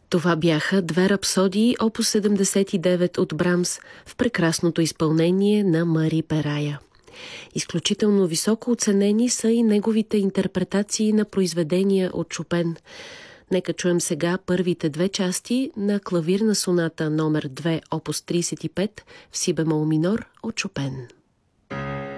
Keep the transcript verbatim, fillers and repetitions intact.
Това бяха две рапсодии опус седемдесет и девет от Брамс в прекрасното изпълнение на Мари Перая. Изключително високо оценени са и неговите интерпретации на произведения от Шопен. Нека чуем сега първите две части на клавирна соната номер две опус тридесет и пет в си бемол минор от Шопен.